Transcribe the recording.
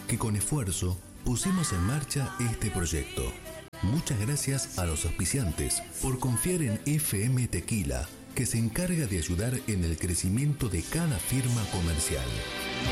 que con esfuerzo pusimos en marcha este proyecto. Muchas gracias a los auspiciantes por confiar en FM Tequila, que se encarga de ayudar en el crecimiento de cada firma comercial.